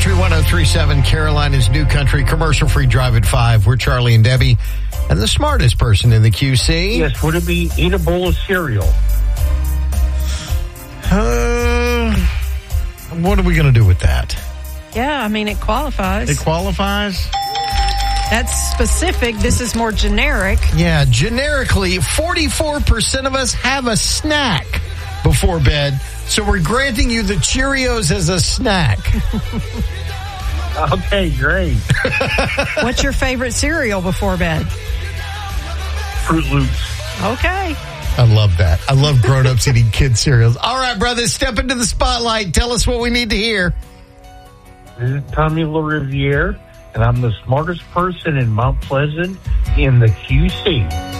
Country 103.7, Carolina's new country, commercial-free drive at 5. We're Charlie and Debbie, and the smartest person in the QC. Yes, would it be eat a bowl of cereal? What are we going to do with that? Yeah, I mean, it qualifies. It qualifies? That's specific. This is more generic. Yeah, generically, 44% of us have a snack before bed, so we're granting you the Cheerios as a snack. Okay, great. What's your favorite cereal before bed? Fruit Loops. Okay. I love that. I love grown-ups eating kid cereals. All right, brothers, step into the spotlight. Tell us what we need to hear. This is Tommy LaRiviere, and I'm the smartest person in Mount Pleasant in the QC.